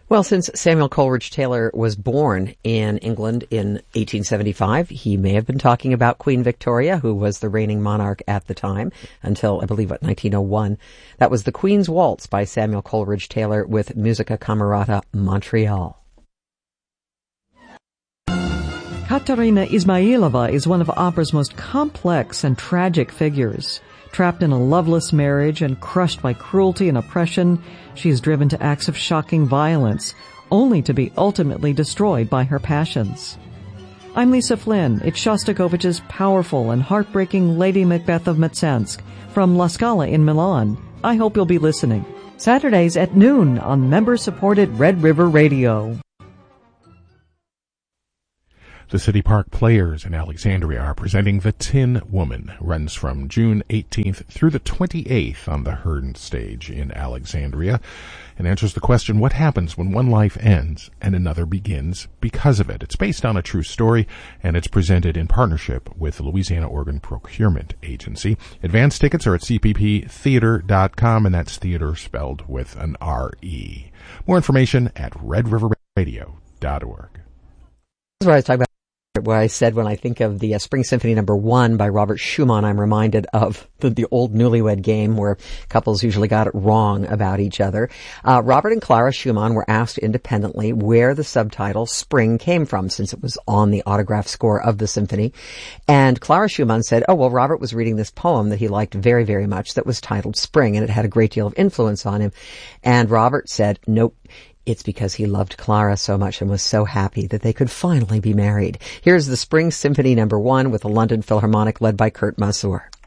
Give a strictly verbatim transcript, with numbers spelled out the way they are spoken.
Well, since Samuel Coleridge Taylor was born in England in eighteen seventy-five, he may have been talking about Queen Victoria, who was the reigning monarch at the time, until, I believe, what, nineteen oh one. That was The Queen's Waltz by Samuel Coleridge Taylor with Musica Camerata Montreal. Katerina Ismailova is one of opera's most complex and tragic figures. Trapped in a loveless marriage and crushed by cruelty and oppression, she is driven to acts of shocking violence, only to be ultimately destroyed by her passions. I'm Lisa Flynn. It's Shostakovich's powerful and heartbreaking Lady Macbeth of Mtsensk from La Scala in Milan. I hope you'll be listening. Saturdays at noon on member-supported Red River Radio. The City Park Players in Alexandria are presenting The Tin Woman. Runs from June eighteenth through the twenty-eighth on the Hearn stage in Alexandria, and answers the question, what happens when one life ends and another begins because of it? It's based on a true story, and it's presented in partnership with the Louisiana Organ Procurement Agency. Advance tickets are at c p p theater dot com, and that's theater spelled with an R E. More information at red river radio dot org. That's what I was talking about. What I said when I think of the uh, Spring Symphony Number One by Robert Schumann, I'm reminded of the, the old Newlywed Game where couples usually got it wrong about each other. Uh, Robert and Clara Schumann were asked independently where the subtitle Spring came from, since it was on the autograph score of the symphony. And Clara Schumann said, oh, well, Robert was reading this poem that he liked very, very much that was titled Spring, and it had a great deal of influence on him. And Robert said, nope. It's because he loved Clara so much and was so happy that they could finally be married. Here's the Spring Symphony Number One with the London Philharmonic led by Kurt Masur.